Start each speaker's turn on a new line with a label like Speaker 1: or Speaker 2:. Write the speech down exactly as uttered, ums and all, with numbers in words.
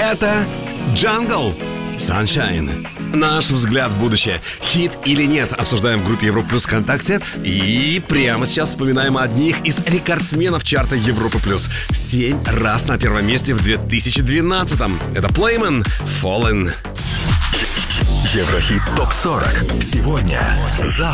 Speaker 1: Это Jungle Sunshine. Наш взгляд в будущее. Хит или нет, обсуждаем в группе Европа Плюс ВКонтакте. И прямо сейчас вспоминаем одних из рекордсменов чарта Европа Плюс. Семь раз на первом месте в две тысячи двенадцатом. Это Playman Fallen.
Speaker 2: Еврохит топ сорок. Сегодня, завтра.